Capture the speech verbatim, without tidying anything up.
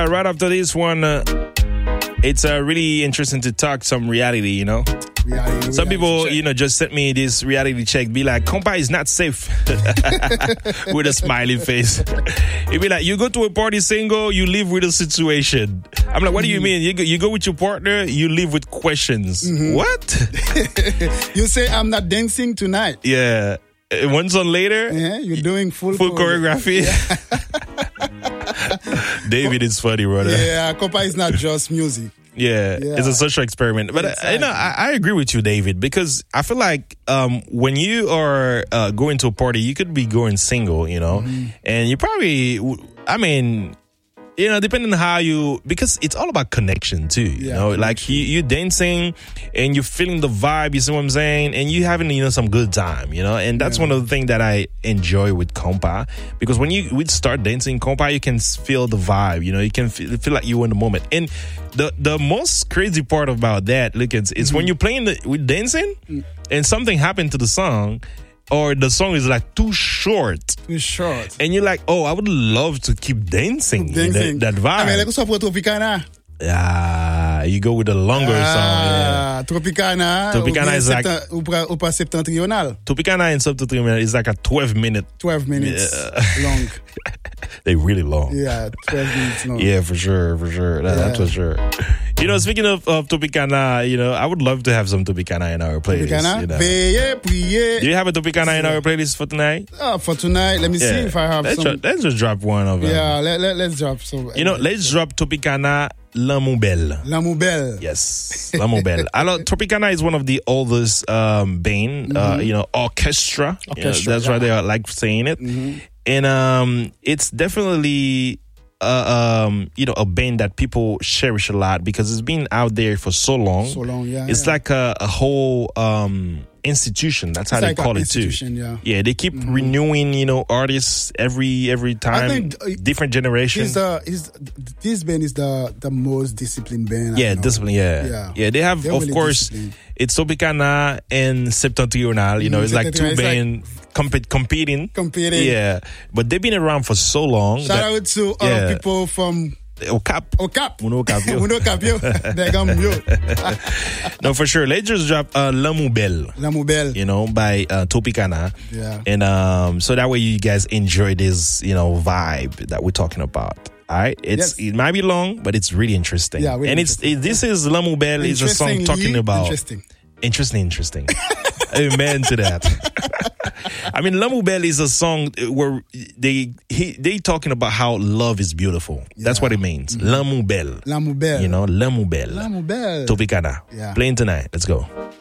uh, right after this one, uh, it's uh, really interesting to talk some reality, you know? Reality, some reality people, check. you know, just sent me this reality check, be like, compa is not safe. With a smiley face. It'd be like, you go to a party single, you live with a situation. I'm like, what do you mean? You go, you go with your partner, you live with questions. Mm-hmm. What? You say, I'm not dancing tonight. Yeah. One song later, yeah, you're doing full, full choreography. Yeah. David is funny, brother. Yeah, compa is not just music. Yeah, yeah, it's a social experiment. But exactly. uh, you know, I, I agree with you, David, because I feel like um, when you are uh, going to a party, you could be going single, you know, mm-hmm. and you probably, I mean, you know, depending on how you, because it's all about connection too, you yeah, know, connection. like you, you dancing and you're feeling the vibe, you see what I'm saying? And you having, you know, some good time, you know, and that's yeah. one of the things that I enjoy with compa, because when you we start dancing compa, you can feel the vibe, you know, you can feel, feel like you're in the moment. And the, the most crazy part about that, look, it's, it's mm-hmm. when you're playing the, with dancing mm-hmm. and something happened to the song, or the song is like too short. Too short. And you're like, oh, I would love to keep dancing. Dancing. That, that vibe. I mean, like, what's Tropicana? Yeah, you go with a longer ah, song. Yeah. Tropicana. Tropicana is like. Ou pas septentrional. Tropicana and Septentrional is like a twelve minute. twelve minutes yeah. long. They really long. Yeah, twelve minutes long. Yeah, for sure, for sure. That, yeah. That's for sure. You know, speaking of, of Tropicana, you know, I would love to have some Tropicana in our playlist. Tropicana? You know. Veillez, priez. Do you have a Tropicana in our playlist for tonight? Oh, for tonight, let me yeah. see if I have let's some. Dro- let's just drop one of them. Yeah, let, let, let's drop some. You know, let's drop Tropicana L'amour belle. L'amour belle. Yes, L'amour belle. Alors, Tropicana is one of the oldest um, band, mm-hmm. uh, you know, orchestra. orchestra you know, that's yeah. why they like saying it. Mm-hmm. And um, it's definitely, uh, um, you know, a band that people cherish a lot because it's been out there for so long. So long, yeah. It's yeah. like a, a whole um, institution. That's it's how like they call it too. Yeah. yeah, they keep mm-hmm. renewing, you know, artists every every time. I think, uh, different generations. He's the, he's, this band is the, the most disciplined band. Yeah, disciplined. Yeah. yeah, yeah. They have, They're of really course, disciplined. It's Tropicana and Septentrional. You know, mm, it's like two bands like comp- competing. Competing. Yeah, but they've been around for so long. Shout that, out to all yeah. people from Okap. Okap. Uno Capio. Uno Capio. No, for sure. Let's just drop uh, L'amour belle. L'amour belle. You know, by uh, Tropicana. Yeah. And um, so that way you guys enjoy this, you know, vibe that we're talking about. All right, it's yes. it might be long, but it's really interesting. Yeah, really and it's it, this is L'amour belle is a song talking about interesting, interesting, interesting. Amen to that. I mean, L'amour belle is a song where they he, they talking about how love is beautiful. Yeah. That's what it means. Mm-hmm. L'amour belle. L'amour belle. You know, L'amour belle. L'amour belle. Tropicana. Yeah. Playing tonight. Let's go.